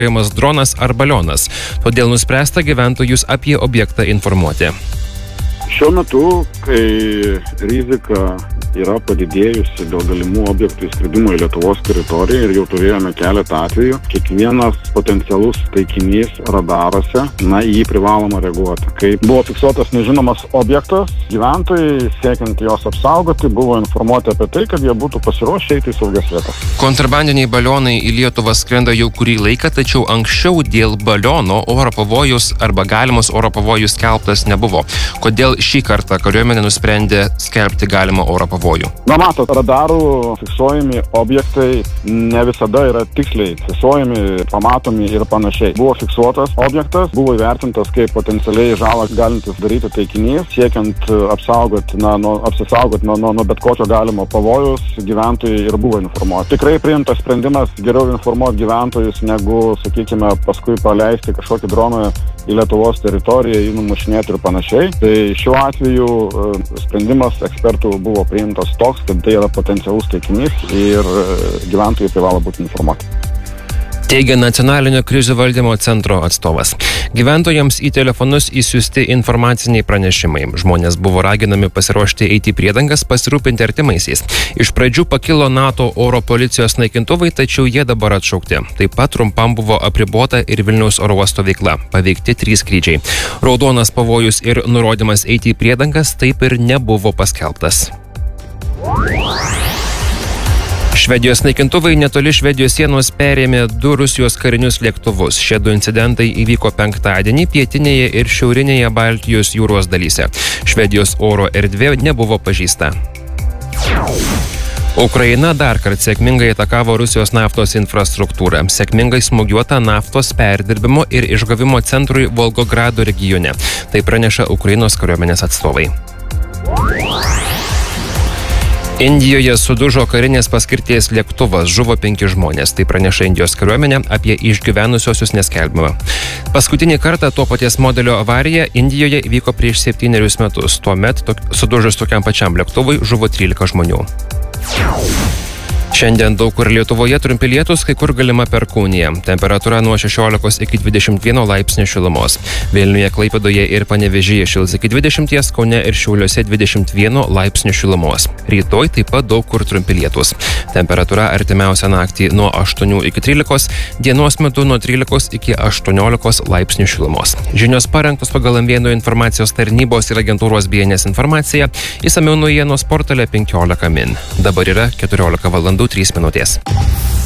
dronas ar balionas, todėl nuspręsta gyventojus apie objektą informuoti. Šiuo metu, kai rizika yra padidėjusi dėl galimų objektų įskridimo į Lietuvos teritoriją ir jau turėjome keletą atvejų, kiekvienas potencialus taikinys radaruose, į jį privaloma reaguoti. Kai buvo fiksuotas nežinomas objektas, gyventojai, siekiant jos apsaugoti, buvo informuoti apie tai, kad jie būtų pasiruošę eiti į saugias vietas. Kontrabandiniai balionai į Lietuvą skrenda jau kurį laiką, tačiau anksčiau dėl baliono oro pavojus arba galimus oro pavojus skelbtas nebuvo. Kodėl šį kartą kariuomenė nusprendė skelbti galimą oro pavojų? Matot, radarų fiksuojami objektai ne visada yra tiksliai fiksuojami, pamatomi ir panašiai. Buvo fiksuotas objektas, buvo įvertintas kaip potencialiai žalą galintis daryti taikinys, siekiant apsisaugoti nuo bet kokio galimo pavojus, gyventojai ir buvo informuoti. Tikrai priimtas sprendimas geriau informuoti gyventojus, negu, sakykime, paskui paleisti kažkokį droną į Lietuvos teritoriją, jį numušinėti ir panašiai. Tai šiuo atveju sprendimas ekspertų buvo priimtas toks, kad tai yra potencialus taikinys ir gyventojai privalo būti informuoti. Teigia Nacionalinio krizių valdymo centro atstovas. Gyventojams į telefonus įsiųsti informaciniai pranešimai. Žmonės buvo raginami pasiruošti eiti į priedangas, pasirūpinti artimaisiais. Iš pradžių pakilo NATO oro policijos naikintuvai, tačiau jie dabar atšaukti. Taip pat trumpam buvo apribota ir Vilniaus oro uosto veikla. Paveikti 3 skrydžiai. Raudonas pavojus ir nurodymas eiti į priedangas taip ir nebuvo paskelbtas. Švedijos naikintuvai netoli Švedijos sienos perėmė 2 Rusijos karinius lėktuvus. Šie 2 incidentai įvyko penktadienį pietinėje ir šiaurinėje Baltijos jūros dalyse. Švedijos oro erdvė nebuvo pažeista. Ukraina dar kartą sėkmingai atakavo Rusijos naftos infrastruktūrą. Sėkmingai smūgiuota naftos perdirbimo ir išgavimo centrui Volgogrado regione. Tai praneša Ukrainos kariuomenės atstovai. Indijoje sudužo karinės paskirties lėktuvas, žuvo 5 žmonės. Tai praneša Indijos kariuomenė, apie išgyvenusiosius neskelbima. Paskutinį kartą to paties modelio avarija Indijoje įvyko prieš 7 metus. Tuomet sudužus tokiam pačiam lėktuvui žuvo 13 žmonių. Šiandien daug kur Lietuvoje trumpi lietūs, kai kur galima perkūnija. Temperatūra nuo 16 iki 21 laipsnių šilumos. Vilniuje, Klaipėdoje ir Panevėžyje šils iki 20, Kaune ir Šiauliuose 21 laipsnių šilumos. Rytoj taip pat daug kur trumpi lietūs. Temperatūra artimiausią naktį nuo 8 iki 13, dienos metu nuo 13 iki 18 laipsnių šilumos. Žinios parengtos pagal M1 informacijos tarnybos ir agentūros BNS informacija. Išsamiau naujienos portale 15 min. Dabar yra 14 valandų 3 minutės.